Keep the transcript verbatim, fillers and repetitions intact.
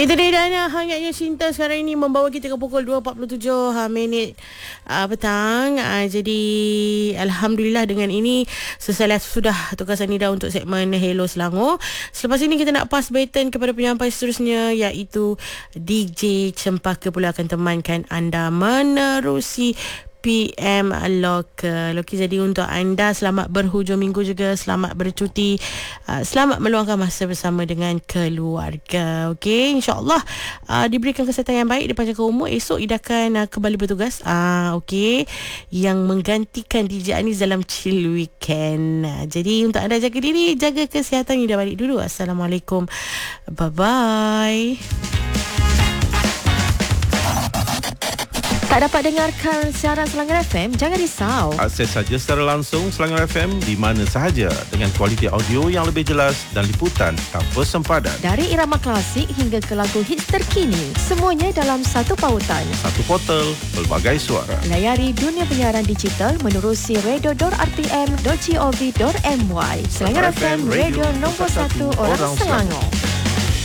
Itu dia Dana, hangatnya cinta sekarang ini membawa kita ke pukul dua empat puluh tujuh ha, minit uh, petang. Uh, jadi Alhamdulillah dengan ini selesai sudah tugasan Nida untuk segmen Hello Selangor. Selepas ini kita nak pass baton kepada penyampai seterusnya, iaitu D J Cempaka pula akan temankan anda menerusi P M Local. Okey, jadi untuk anda selamat berhujung minggu juga, selamat bercuti, uh, selamat meluangkan masa bersama dengan keluarga. Okey, insya-Allah uh, diberikan kesihatan yang baik, dipanjangkan umur. Esok Ida akan uh, kembali bertugas. Ah, uh, okey, yang menggantikan D J Anis dalam chill weekend. Uh, jadi untuk anda jaga diri, jaga kesihatan. Ida balik dulu. Assalamualaikum. Bye bye. Tak dapat dengarkan siaran Selangor F M? Jangan risau. Akses saja secara langsung Selangor F M di mana sahaja dengan kualiti audio yang lebih jelas dan liputan tanpa sempadan. Dari irama klasik hingga ke lagu hits terkini, semuanya dalam satu pautan. Satu portal, pelbagai suara. Layari dunia penyiaran digital menerusi radio dot r t m dot gov dot m y. Selangor F M, radio nombor satu orang Selangor.